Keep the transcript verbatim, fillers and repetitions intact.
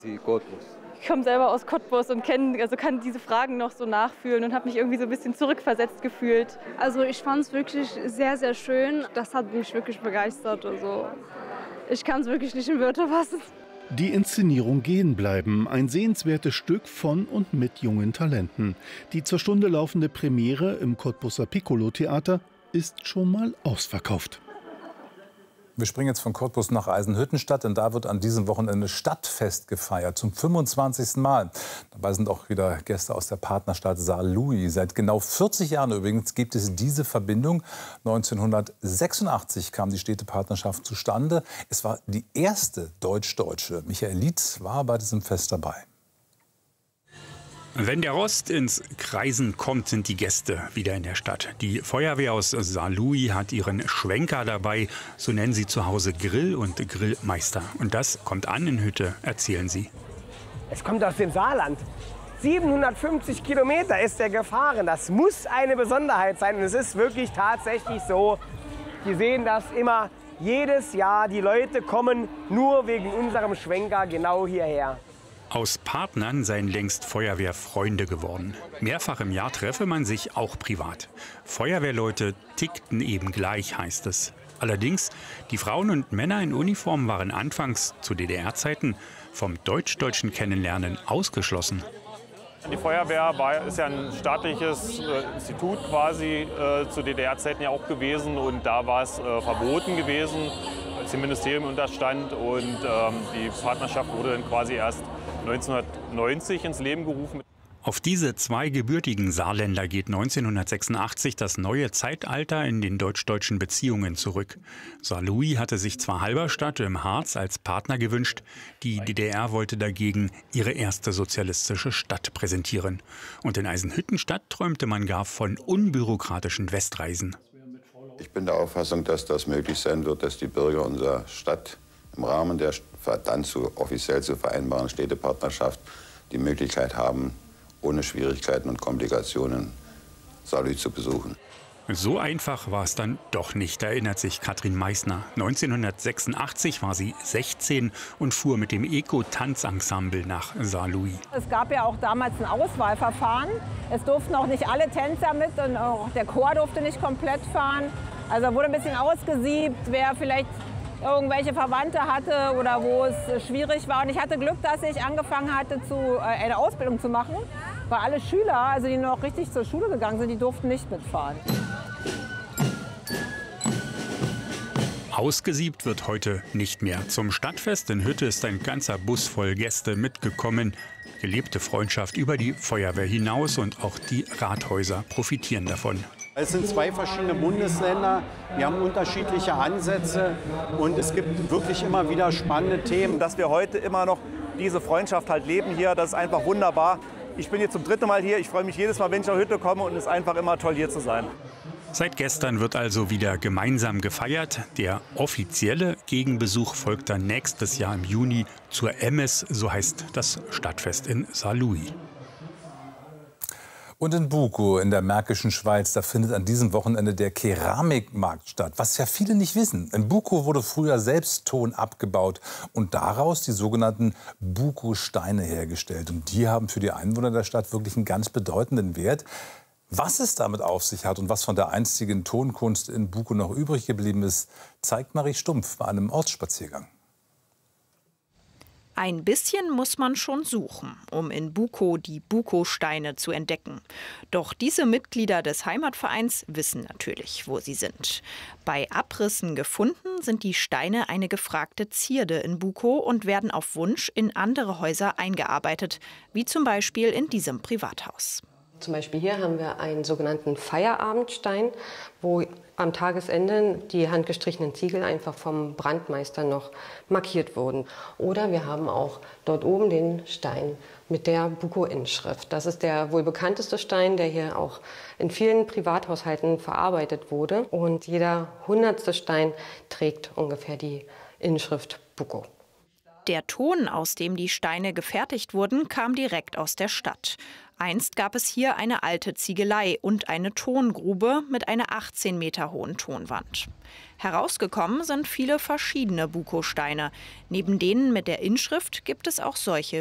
Die Cottbus. Ich komme selber aus Cottbus und kenn, also kann diese Fragen noch so nachfühlen und habe mich irgendwie so ein bisschen zurückversetzt gefühlt. Also ich fand es wirklich sehr, sehr schön. Das hat mich wirklich begeistert. Also ich kann es wirklich nicht in Wörter fassen. Die Inszenierung Gehen bleiben, ein sehenswertes Stück von und mit jungen Talenten. Die zur Stunde laufende Premiere im Cottbuser Piccolo-Theater ist schon mal ausverkauft. Wir springen jetzt von Cottbus nach Eisenhüttenstadt, denn da wird an diesem Wochenende Stadtfest gefeiert, zum fünfundzwanzigsten Mal. Dabei sind auch wieder Gäste aus der Partnerstadt Saarlouis. Seit genau vierzig Jahren übrigens gibt es diese Verbindung. neunzehnhundertsechsundachtzig kam die Städtepartnerschaft zustande. Es war die erste deutsch-deutsche. Michael Lietz war bei diesem Fest dabei. Wenn der Rost ins Kreisen kommt, sind die Gäste wieder in der Stadt. Die Feuerwehr aus Saarlouis hat ihren Schwenker dabei. So nennen sie zu Hause Grill und Grillmeister. Und das kommt an in Hütte, erzählen sie. Es kommt aus dem Saarland. siebenhundertfünfzig Kilometer ist er gefahren. Das muss eine Besonderheit sein. Und es ist wirklich tatsächlich so. Wir sehen das immer jedes Jahr. Die Leute kommen nur wegen unserem Schwenker genau hierher. Aus Partnern seien längst Feuerwehrfreunde geworden. Mehrfach im Jahr treffe man sich auch privat. Feuerwehrleute tickten eben gleich, heißt es. Allerdings, die Frauen und Männer in Uniform waren anfangs zu D D R-Zeiten vom deutsch-deutschen Kennenlernen ausgeschlossen. Die Feuerwehr war, ist ja ein staatliches äh, Institut quasi äh, zu D D R-Zeiten ja auch gewesen. Und da war es äh, verboten gewesen, als dem Ministerium unterstand. Und ähm, die Partnerschaft wurde dann quasi erst neunzehnhundertneunzig ins Leben gerufen. Auf diese zwei gebürtigen Saarländer geht neunzehnhundertsechsundachtzig das neue Zeitalter in den deutsch-deutschen Beziehungen zurück. Saarlouis hatte sich zwar Halberstadt im Harz als Partner gewünscht, die D D R wollte dagegen ihre erste sozialistische Stadt präsentieren. Und in Eisenhüttenstadt träumte man gar von unbürokratischen Westreisen. Ich bin der Auffassung, dass das möglich sein wird, dass die Bürger unserer Stadt im Rahmen der dann zu offiziell zu vereinbaren Städtepartnerschaft die Möglichkeit haben, ohne Schwierigkeiten und Komplikationen Saarlouis zu besuchen. So einfach war es dann doch nicht, erinnert sich Katrin Meissner. neunzehnhundertsechsundachtzig war sie sechzehn und fuhr mit dem Eco-Tanzensemble nach Saarlouis. Es gab ja auch damals ein Auswahlverfahren. Es durften auch nicht alle Tänzer mit und auch der Chor durfte nicht komplett fahren. Also wurde ein bisschen ausgesiebt, wer vielleicht irgendwelche Verwandte hatte oder wo es schwierig war. Und ich hatte Glück, dass ich angefangen hatte, zu, äh, eine Ausbildung zu machen. Weil alle Schüler, also die noch richtig zur Schule gegangen sind, die durften nicht mitfahren. Ausgesiebt wird heute nicht mehr. Zum Stadtfest in Hütte ist ein ganzer Bus voll Gäste mitgekommen. Gelebte Freundschaft über die Feuerwehr hinaus und auch die Rathäuser profitieren davon. Es sind zwei verschiedene Bundesländer, wir haben unterschiedliche Ansätze und es gibt wirklich immer wieder spannende Themen. Dass wir heute immer noch diese Freundschaft halt leben hier, das ist einfach wunderbar. Ich bin jetzt zum dritten Mal hier, ich freue mich jedes Mal, wenn ich nach Hütte komme und es ist einfach immer toll, hier zu sein. Seit gestern wird also wieder gemeinsam gefeiert. Der offizielle Gegenbesuch folgt dann nächstes Jahr im Juni zur Emmes, so heißt das Stadtfest in Saarlouis. Und in Bukow in der Märkischen Schweiz, da findet an diesem Wochenende der Keramikmarkt statt. Was ja viele nicht wissen. In Bukow wurde früher selbst Ton abgebaut und daraus die sogenannten Bukow-Steine hergestellt. Und die haben für die Einwohner der Stadt wirklich einen ganz bedeutenden Wert. Was es damit auf sich hat und was von der einstigen Tonkunst in Bukow noch übrig geblieben ist, zeigt Marie Stumpf bei einem Ortsspaziergang. Ein bisschen muss man schon suchen, um in Bukow die Bukow-Steine zu entdecken. Doch diese Mitglieder des Heimatvereins wissen natürlich, wo sie sind. Bei Abrissen gefunden sind die Steine eine gefragte Zierde in Bukow und werden auf Wunsch in andere Häuser eingearbeitet, wie zum Beispiel in diesem Privathaus. Zum Beispiel hier haben wir einen sogenannten Feierabendstein, wo am Tagesende die handgestrichenen Ziegel einfach vom Brandmeister noch markiert wurden. Oder wir haben auch dort oben den Stein mit der Bukow-Inschrift. Das ist der wohl bekannteste Stein, der hier auch in vielen Privathaushalten verarbeitet wurde. Und jeder hundertste Stein trägt ungefähr die Inschrift Bukow. Der Ton, aus dem die Steine gefertigt wurden, kam direkt aus der Stadt. Einst gab es hier eine alte Ziegelei und eine Tongrube mit einer achtzehn Meter hohen Tonwand. Herausgekommen sind viele verschiedene Buko-Steine. Neben denen mit der Inschrift gibt es auch solche